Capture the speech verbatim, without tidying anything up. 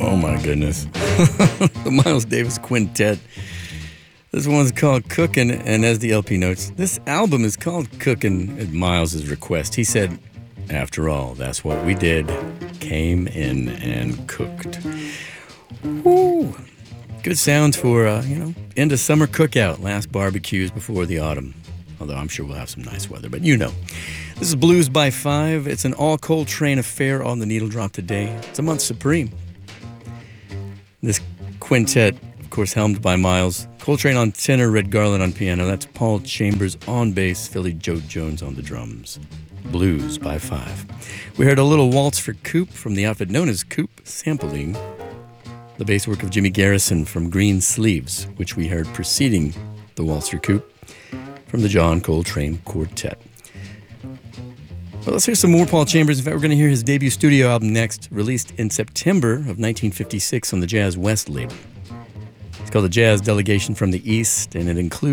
Oh, my goodness. The Miles Davis Quintet. This one's called Cookin', and as the L P notes, this album is called Cookin' at Miles' request. He said, after all, that's what we did. Came in and cooked. Woo! Good sounds for, uh, you know, end of summer cookout, last barbecues before the autumn. Although I'm sure we'll have some nice weather, but you know. This is Blues by Five. It's an all Coltrane affair on the Needle Drop today. It's a month supreme. This quintet, of course, helmed by Miles. Coltrane on tenor, Red Garland on piano. That's Paul Chambers on bass, Philly Joe Jones on the drums. Blues by Five. We heard a little waltz for Coop from the outfit known as Coop, sampling the bass work of Jimmy Garrison from Green Sleeves, which we heard preceding the waltz for Coop from the John Coltrane Quartet. Well, let's hear some more Paul Chambers. In fact, we're going to hear his debut studio album next, released in September of nineteen fifty-six on the Jazz West label. It's called The Jazz Delegation from the East, and it includes